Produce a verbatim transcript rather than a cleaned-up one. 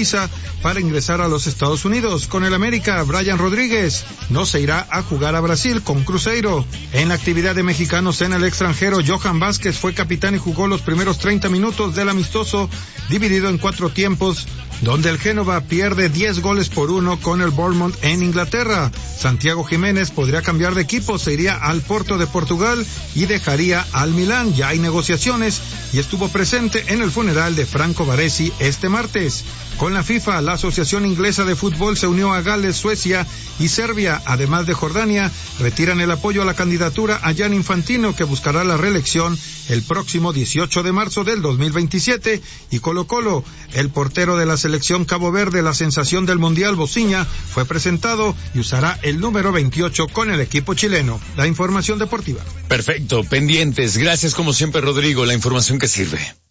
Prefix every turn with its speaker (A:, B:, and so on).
A: visa para ingresar a los Estados Unidos. Con el América, Brian Rodríguez no se irá a jugar a Brasil con Cruzeiro. En la actividad de mexicanos en el extranjero, Johan Vázquez fue capitán y jugó los primeros treinta minutos del amistoso, dividido en cuatro tiempos, donde el Génova pierde diez goles por uno con el Bournemouth en Inglaterra. Santiago Jiménez podría cambiar de equipo, se iría al Porto de Portugal y dejaría al Milán. Ya hay negociaciones y estuvo presente en el funeral de Franco Baresi este martes. Con la FIFA, la Asociación Inglesa de Fútbol se unió a Gales, Suecia y Serbia, además de Jordania, retiran el apoyo a la candidatura a Gianni Infantino, que buscará la reelección el próximo dieciocho de marzo del dos mil veintisiete, y Colo Colo, el portero de la selección Cabo Verde, la sensación del Mundial, Bociña, fue presentado y usará el número veintiocho con el equipo chileno. La información deportiva.
B: Perfecto, pendientes. Gracias como siempre, Rodrigo, la información que sirve.